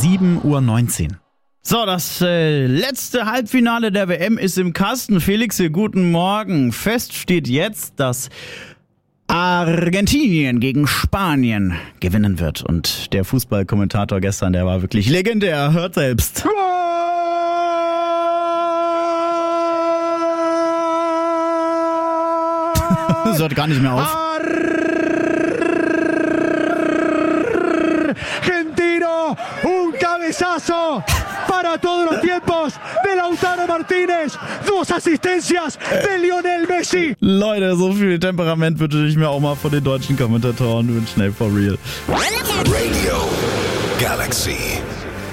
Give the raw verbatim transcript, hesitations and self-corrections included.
sieben Uhr neunzehn. So, das äh, letzte Halbfinale der W M ist im Kasten. Felix, hier, guten Morgen. Fest steht jetzt, dass Argentinien gegen Spanien gewinnen wird. Und der Fußballkommentator gestern, der war wirklich legendär. Hört selbst. Das hört gar nicht mehr auf. Argentino, un cabezazo para todos los tiempos de Lautaro Martínez, dos asistencias de Lionel Messi. Leute, so viel Temperament würde ich mir auch mal von den deutschen Kommentatoren wünschen, ey, for real. Radio Galaxy.